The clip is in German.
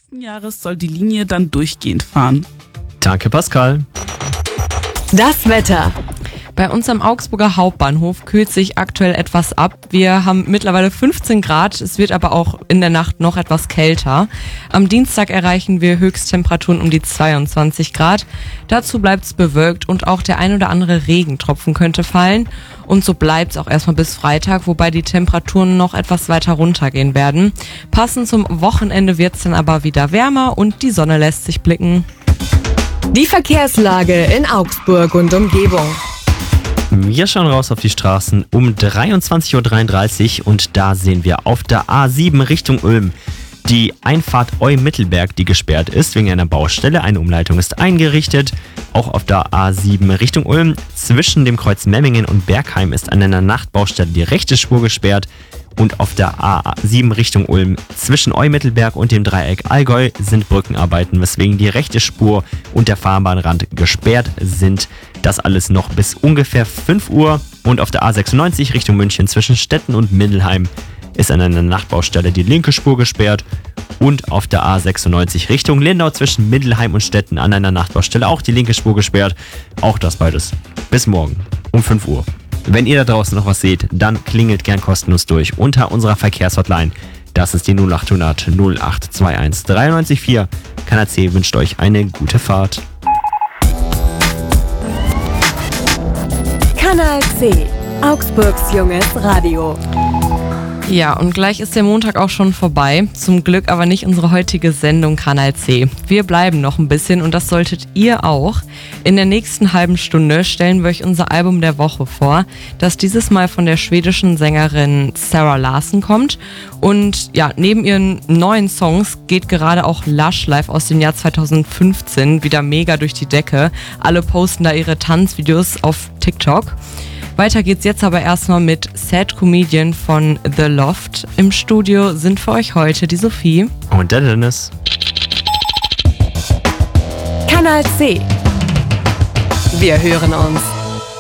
nächsten Jahres soll die Linie dann durchgehend fahren. Danke, Pascal. Das Wetter. Bei uns am Augsburger Hauptbahnhof kühlt sich aktuell etwas ab. Wir haben mittlerweile 15 Grad, es wird aber auch in der Nacht noch etwas kälter. Am Dienstag erreichen wir Höchsttemperaturen um die 22 Grad. Dazu bleibt es bewölkt und auch der ein oder andere Regentropfen könnte fallen. Und so bleibt es auch erstmal bis Freitag, wobei die Temperaturen noch etwas weiter runtergehen werden. Passend zum Wochenende wird es dann aber wieder wärmer und die Sonne lässt sich blicken. Die Verkehrslage in Augsburg und Umgebung. Wir schauen raus auf die Straßen um 23.33 Uhr und da sehen wir auf der A7 Richtung Ulm die Einfahrt Eu-Mittelberg, die gesperrt ist wegen einer Baustelle. Eine Umleitung ist eingerichtet. Auch auf der A7 Richtung Ulm zwischen dem Kreuz Memmingen und Bergheim ist an einer Nachtbaustelle die rechte Spur gesperrt. Und auf der A7 Richtung Ulm zwischen Eu-Mittelberg und dem Dreieck Allgäu sind Brückenarbeiten, weswegen die rechte Spur und der Fahrbahnrand gesperrt sind. Das alles noch bis ungefähr 5 Uhr. Und auf der A96 Richtung München zwischen Stetten und Mindelheim ist an einer Nachtbaustelle die linke Spur gesperrt. Und auf der A96 Richtung Lindau zwischen Mindelheim und Stetten an einer Nachtbaustelle auch die linke Spur gesperrt. Auch das beides bis morgen um 5 Uhr. Wenn ihr da draußen noch was seht, dann klingelt gern kostenlos durch unter unserer Verkehrshotline. Das ist die 0800 0821 934. Kanal C wünscht euch eine gute Fahrt. Kanal C, Augsburgs junges Radio. Ja, und gleich ist der Montag auch schon vorbei. Zum Glück aber nicht unsere heutige Sendung Kanal C. Wir bleiben noch ein bisschen und das solltet ihr auch. In der nächsten halben Stunde stellen wir euch unser Album der Woche vor, das dieses Mal von der schwedischen Sängerin Zara Larsson kommt. Und ja, neben ihren neuen Songs geht gerade auch Lush live aus dem Jahr 2015 wieder mega durch die Decke. Alle posten da ihre Tanzvideos auf TikTok. Weiter geht's jetzt aber erstmal mit Sad Comedian von The Loft. Im Studio sind für euch heute die Sophie und der Dennis. Kanal C. Wir hören uns.